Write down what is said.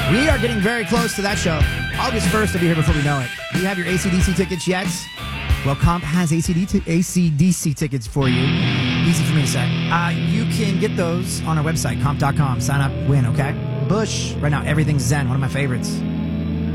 We are getting very close to that show. August 1st will be here before we know it. Do you have your AC/DC tickets yet? Well, Comp has AC/DC tickets for you. Easy for me to say. You can get those on our website, comp.com. Sign up, win, okay? Bush. Right now, everything's Zen. One of my favorites.